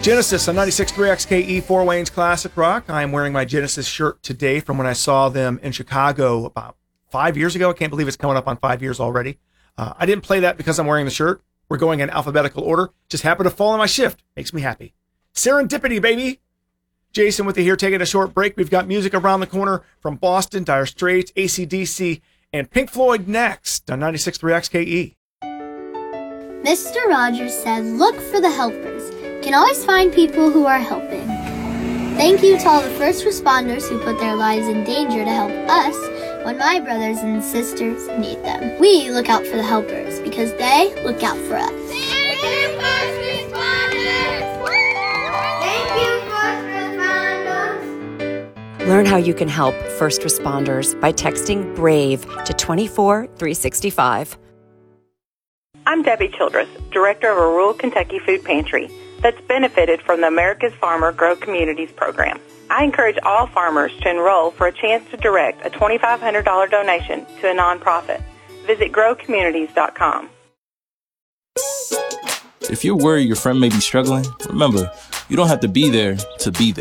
Genesis on 96.3 XKE, Fort Wayne's Classic Rock. I am wearing my Genesis shirt today from when I saw them in Chicago about 5 years ago. I can't believe it's coming up on 5 years already. I didn't play that because I'm wearing the shirt. We're going in alphabetical order. Just happened to fall in my shift. Makes me happy. Serendipity, baby. Jason with you here, taking a short break. We've got music around the corner from Boston, Dire Straits, AC/DC, and Pink Floyd next on 96.3 XKE. Mr. Rogers said, look for the helpers. You can always find people who are helping. Thank you to all the first responders who put their lives in danger to help us when my brothers and sisters need them. We look out for the helpers because they look out for us. Thank you, first responders! Thank you, first responders! Learn how you can help first responders by texting BRAVE to 24365. I'm Debbie Childress, director of a rural Kentucky food pantry that's benefited from the America's Farmer Grow Communities program. I encourage all farmers to enroll for a chance to direct a $2,500 donation to a nonprofit. Visit growcommunities.com. If you're worried your friend may be struggling, remember, you don't have to be there to be there.